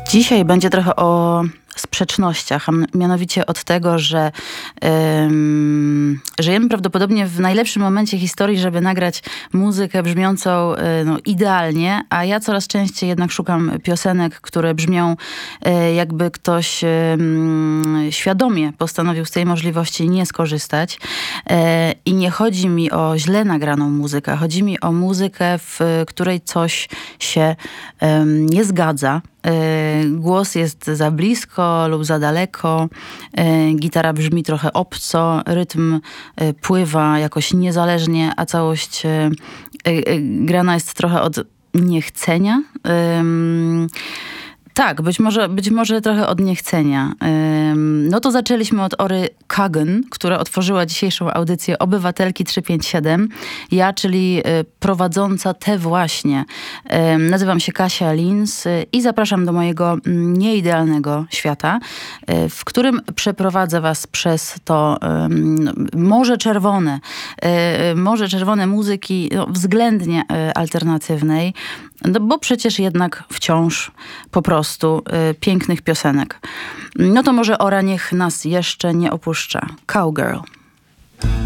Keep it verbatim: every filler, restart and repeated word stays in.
Dzisiaj będzie trochę o sprzecznościach, a mianowicie od tego, że ym, żyjemy prawdopodobnie w najlepszym momencie historii, żeby nagrać muzykę brzmiącą y, no, idealnie, a ja coraz częściej jednak szukam piosenek, które brzmią y, jakby ktoś y, y, świadomie postanowił z tej możliwości nie skorzystać. Y, I nie chodzi mi o źle nagraną muzykę, chodzi mi o muzykę, w której coś się y, nie zgadza. Głos jest za blisko lub za daleko, gitara brzmi trochę obco, rytm pływa jakoś niezależnie, a całość grana jest trochę od niechcenia. Tak, być może, być może trochę od niechcenia. No to zaczęliśmy od Ory Kagan, która otworzyła dzisiejszą audycję Obywatelki trzysta pięćdziesiąt siedem. Ja, czyli prowadząca te właśnie. Nazywam się Kasia Lins i zapraszam do mojego nieidealnego świata, w którym przeprowadzę was przez to morze czerwone, morze czerwone muzyki no, względnie alternatywnej, no bo przecież jednak wciąż po prostu y, pięknych piosenek. No to może Ora niech nas jeszcze nie opuszcza. Cowgirl.